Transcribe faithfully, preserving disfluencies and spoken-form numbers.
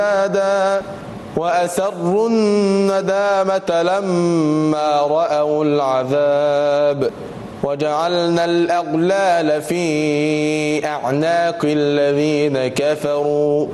أندادا وأسروا الندامة لما رأوا العذاب وجعلنا الأغلال في أعناق الذين كفروا